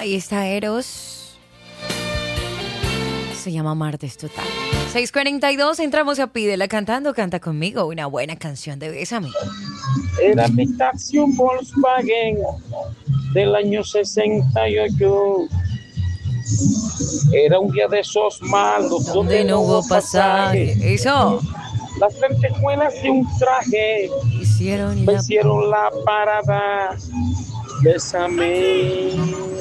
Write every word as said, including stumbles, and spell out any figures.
Ahí está Eros. Se llama Martes Total. seis cuarenta y dos, entramos a Pídela cantando. Canta conmigo una buena canción de Bésame. Era mi taxi un Volkswagen del año sesenta y ocho. Era un día de esos malos Donde no hubo pasaje. Eso. Las lentejuelas de un traje Hicieron y me la... hicieron la parada. Bésame.